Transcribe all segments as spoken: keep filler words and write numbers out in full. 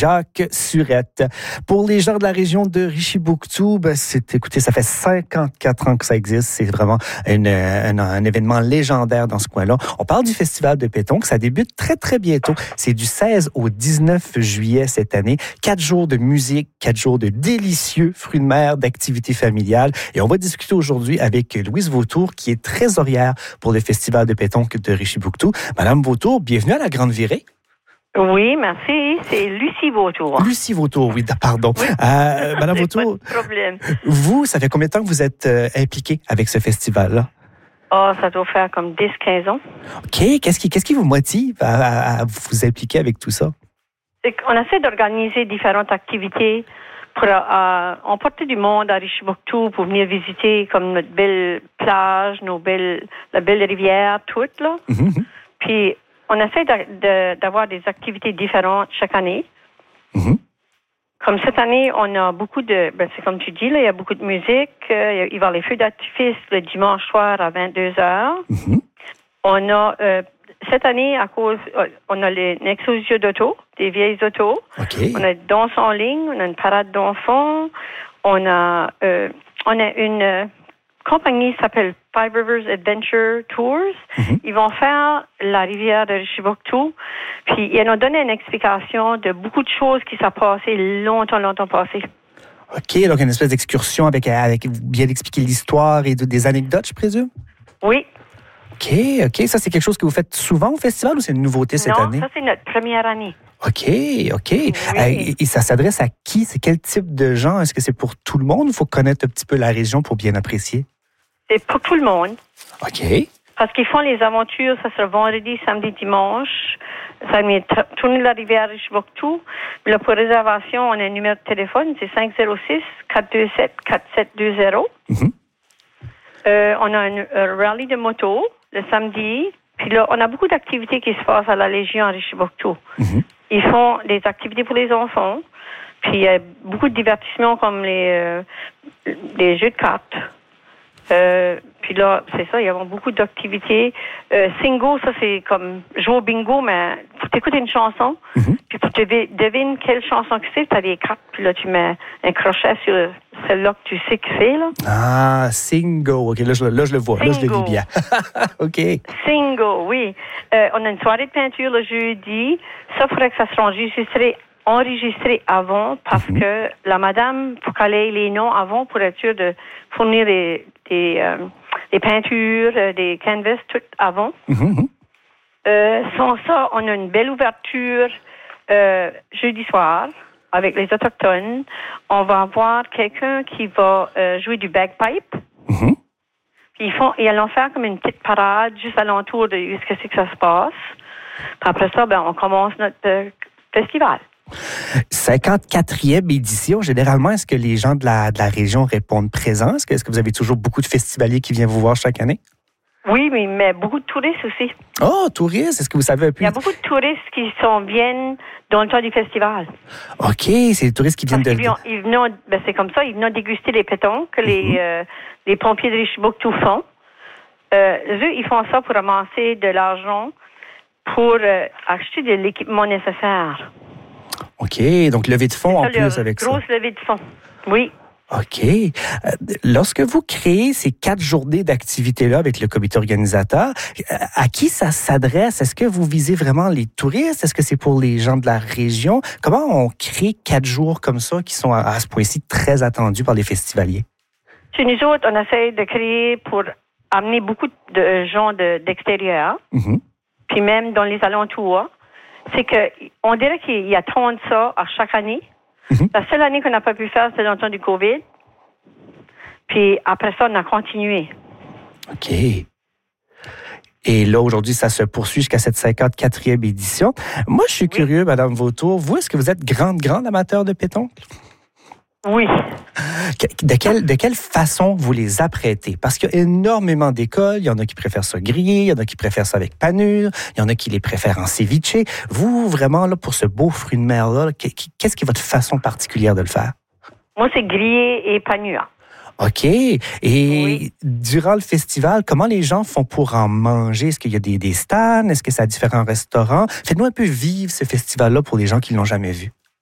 Jacques Surette. Pour les gens de la région de Richibouctou, ben c'est, écoutez, ça fait cinquante-quatre ans que ça existe. C'est vraiment une, un, un événement légendaire dans ce coin-là. On parle du Festival de pétanque. Ça débute très, très bientôt. C'est du seize au dix-neuf juillet cette année. Quatre jours de musique, quatre jours de délicieux fruits de mer, d'activités familiales. Et on va discuter aujourd'hui avec Louise Vautour, qui est trésorière pour le Festival de pétanque de Richibouctou. Madame Vautour, bienvenue à la Grande Virée. Oui, merci. C'est Lucie Vautour. Lucie Vautour, oui, pardon. Oui. Euh, Madame Vautour, pas de problème. Vous, ça fait combien de temps que vous êtes euh, impliquée avec ce festival-là? Oh, ça doit faire comme dix à quinze ans. OK. Qu'est-ce qui, qu'est-ce qui vous motive à, à, à vous impliquer avec tout ça? C'est qu'on essaie d'organiser différentes activités pour euh, emporter du monde à Richibouctou pour venir visiter comme notre belle plage, nos belles, la belle rivière, toute, là. Mm-hmm. Puis, on essaie de, de, d'avoir des activités différentes chaque année. Mm-hmm. Comme cette année, on a beaucoup de... Ben c'est comme tu dis, là, il y a beaucoup de musique. Euh, il va y avoir les feux d'artifice le dimanche soir à vingt-deux heures. Mm-hmm. On a... Euh, cette année, à cause... Euh, on a les expositions d'auto, des vieilles autos. Okay. On a une danse en ligne, on a une parade d'enfants. On a... Euh, on a une... Euh, compagnie qui s'appelle Five Rivers Adventure Tours. Mm-hmm. Ils vont faire la rivière de Richibouctou. Puis, ils nous donnent une explication de beaucoup de choses qui sont passées longtemps, longtemps passées. OK, donc une espèce d'excursion avec, avec bien expliquer l'histoire et de, des anecdotes, je présume? Oui. OK, OK. Ça, c'est quelque chose que vous faites souvent au festival ou c'est une nouveauté cette non, année? Non, ça, c'est notre première année. OK, OK. Oui. Euh, et ça s'adresse à qui? C'est quel type de gens? Est-ce que c'est pour tout le monde? Il faut connaître un petit peu la région pour bien apprécier. C'est pour tout le monde. OK. Parce qu'ils font les aventures, ça sera vendredi, samedi, dimanche. Ça met tourner la rivière Richibouctou. Là, pour réservation, on a un numéro de téléphone, c'est cinq zéro six, quatre deux sept, quatre sept deux zéro. Mm-hmm. Euh, on a un, un rallye de moto le samedi. Puis là, on a beaucoup d'activités qui se passent à la Légion à Richibouctou. Mm-hmm. Ils font des activités pour les enfants. Puis il y a beaucoup de divertissements comme les, euh, les jeux de cartes. Euh, puis là, c'est ça, il y a beaucoup d'activités. Euh, singo, ça c'est comme jouer au bingo, mais faut t'écouter une chanson, mm-hmm. puis tu devines quelle chanson que c'est, tu as des cartes, puis là tu mets un crochet sur celle-là que tu sais que c'est, là. Ah, singo, OK, là je, là, je le vois, singo. Là je le lis bien. OK. Singo, oui. Euh, on a une soirée de peinture le jeudi. Ça, il faudrait que ça soit enregistré, enregistré avant, parce mm-hmm. que la madame, il faut qu'elle ait les noms avant pour être sûre de fournir des... Des, euh, des peintures, euh, des canvas, tout avant. Mm-hmm. Euh, sans ça, on a une belle ouverture euh, jeudi soir avec les Autochtones. On va avoir quelqu'un qui va euh, jouer du bagpipe. Mm-hmm. Puis ils font, ils allons faire comme une petite parade juste alentour de où est-ce que c'est que ça se passe. Puis après ça, ben, on commence notre euh, festival. cinquante-quatrième édition. Généralement, est-ce que les gens de la, de la région répondent présents? Est-ce que, est-ce que vous avez toujours beaucoup de festivaliers qui viennent vous voir chaque année? Oui, mais, mais beaucoup de touristes aussi. Oh, touristes! Est-ce que vous savez un peu? Il y a beaucoup de touristes qui sont, viennent dans le temps du festival. OK, c'est des touristes qui viennent Parce de... Ils, ils venaient, ben c'est comme ça, ils venaient déguster les pétanques que mm-hmm. les, euh, les pompiers de Richibouctou font. Euh, eux, ils font ça pour amasser de l'argent pour euh, acheter de l'équipement nécessaire. OK, donc levée de fonds en plus avec ça. Grosse levée de fonds, oui. OK. Euh, lorsque vous créez ces quatre journées d'activité-là avec le comité organisateur, à qui ça s'adresse? Est-ce que vous visez vraiment les touristes? Est-ce que c'est pour les gens de la région? Comment on crée quatre jours comme ça qui sont à, à ce point-ci très attendus par les festivaliers? Chez nous autres, on essaie de créer pour amener beaucoup de gens de, d'extérieur, mm-hmm. puis même dans les alentours. C'est que on dirait qu'il y a trente ça à chaque année. Mm-hmm. La seule année qu'on n'a pas pu faire, c'était dans le temps du COVID. Puis après ça, on a continué. OK. Et là, aujourd'hui, ça se poursuit jusqu'à cette cinquante-quatrième édition. Moi, je suis oui. curieux, Madame Vautour. Vous, est-ce que vous êtes grande, grande amateur de pétanque? Oui. De quelle, de quelle façon vous les apprêtez? Parce qu'il y a énormément d'écoles. Il y en a qui préfèrent ça grillé, il y en a qui préfèrent ça avec panure, il y en a qui les préfèrent en ceviche. Vous, vraiment, là, pour ce beau fruit de mer-là, qu'est-ce qui est votre façon particulière de le faire? Moi, c'est grillé et panure. OK. Et oui. durant le festival, comment les gens font pour en manger? Est-ce qu'il y a des, des stands? Est-ce que c'est à différents restaurants? Faites-nous un peu vivre ce festival-là pour les gens qui ne l'ont jamais vu.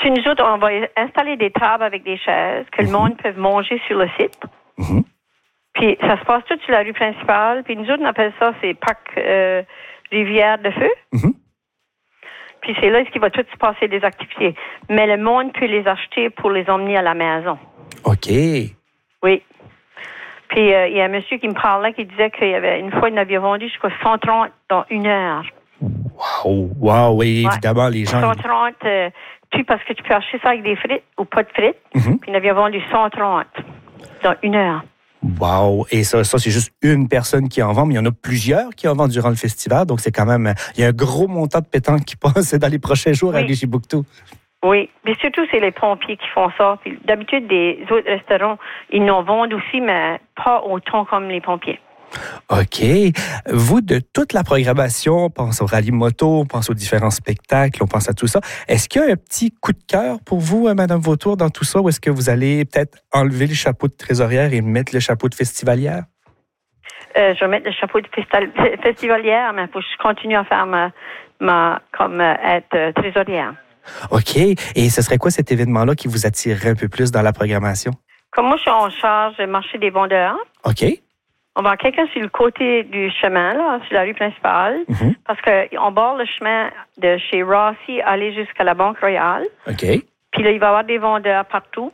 Puis nous autres, on va installer des tables avec des chaises que mm-hmm. le monde peut manger sur le site. Mm-hmm. Puis ça se passe tout sur la rue principale. Puis nous autres, on appelle ça, c'est Parc euh, Rivière de Feu. Mm-hmm. Puis c'est là qu'il va tout se passer des activités. Mais le monde peut les acheter pour les emmener à la maison. OK. Oui. Puis euh, il y a un monsieur qui me parlait qui disait qu'il y avait une fois, il en avait vendu jusqu'à cent trente dans une heure. Wow! Wow! Oui, évidemment, ouais. Les gens... cent trente, euh, tu, parce que tu peux acheter ça avec des frites ou pas de frites. Mm-hmm. Puis il en avait vendu cent trente dans une heure. Wow! Et ça, ça, c'est juste une personne qui en vend, mais il y en a plusieurs qui en vendent durant le festival. Donc, c'est quand même... Il y a un gros montant de pétanque qui passe dans les prochains jours oui. à Richibouctou. Oui, mais surtout, c'est les pompiers qui font ça. Puis, d'habitude, des autres restaurants, ils en vendent aussi, mais pas autant comme les pompiers. OK. Vous, de toute la programmation, on pense au rallye moto, on pense aux différents spectacles, on pense à tout ça. Est-ce qu'il y a un petit coup de cœur pour vous, Mme Vautour, dans tout ça, ou est-ce que vous allez peut-être enlever le chapeau de trésorière et mettre le chapeau de festivalière? Euh, je vais mettre le chapeau de festal- festivalière, mais il faut que je continue à faire ma, ma comme euh, être euh, trésorière. OK. Et ce serait quoi cet événement-là qui vous attirerait un peu plus dans la programmation? Comme moi, je suis en charge du marché des vendeurs. OK. On va avoir quelqu'un sur le côté du chemin, là, sur la rue principale, mm-hmm. parce qu'on borde le chemin de chez Rossi aller jusqu'à la Banque Royale. OK. Puis là, il va y avoir des vendeurs partout.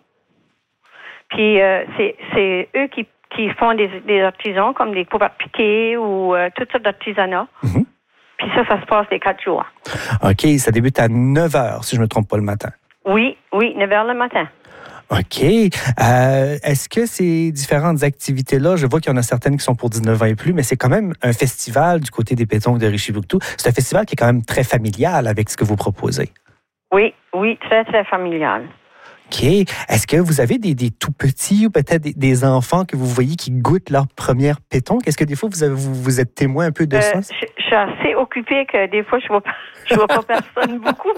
Puis euh, c'est, c'est eux qui, qui font des, des artisans, comme des couverts piqués ou euh, toutes sortes d'artisanats. Mm-hmm. Puis ça, ça se passe les quatre jours. OK. Ça débute à neuf heures, si je ne me trompe pas, le matin. Oui, oui, neuf heures le matin. OK. Euh, est-ce que ces différentes activités-là, je vois qu'il y en a certaines qui sont pour dix-neuf ans et plus, mais c'est quand même un festival du côté des pétanques de Richibouctou. C'est un festival qui est quand même très familial avec ce que vous proposez. Oui, oui, très, très familial. OK. Est-ce que vous avez des, des tout petits ou peut-être des, des enfants que vous voyez qui goûtent leur première pétanque? Est-ce que des fois, vous, avez, vous, vous êtes témoin un peu de euh, ça? Je, je suis assez occupée que des fois, je ne vois pas, je vois pas personne beaucoup.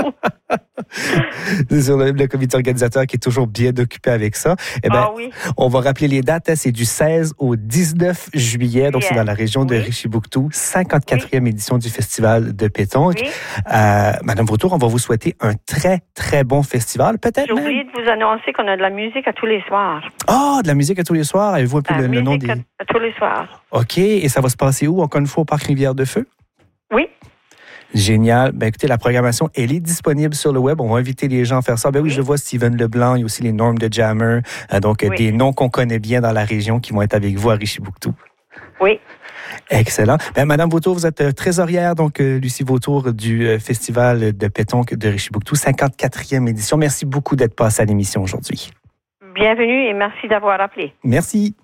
C'est sur le, le comité organisateur qui est toujours bien occupé avec ça. Eh bien, ah oui. On va rappeler les dates. Hein, c'est du seize au dix-neuf juillet. Donc, yeah. c'est dans la région de oui. Richibouctou, cinquante-quatrième oui. édition du Festival de pétanque. Oui. Euh, Madame Vautour, on va vous souhaiter un très, très bon festival. Peut-être J'ai même... oublié de vous annoncer qu'on a de la musique à tous les soirs. Ah, oh, de la musique à tous les soirs. Avez-vous un peu le, le nom des... à, à tous les soirs. OK. Et ça va se passer où? Encore une fois, au Parc Rivière de Feu? Oui. Génial. Ben, écoutez, la programmation, elle est disponible sur le web. On va inviter les gens à faire ça. Ben oui, oui. je vois Steven Leblanc. Il y a aussi les Normes de Jammer. Euh, donc, oui. des noms qu'on connaît bien dans la région qui vont être avec vous à Richibouctou. Oui. Excellent. Ben, Madame Vautour, vous êtes euh, trésorière, donc, euh, Lucie Vautour, du euh, Festival de pétanque de Richibouctou, cinquante-quatrième édition. Merci beaucoup d'être passée à l'émission aujourd'hui. Bienvenue et merci d'avoir appelé. Merci.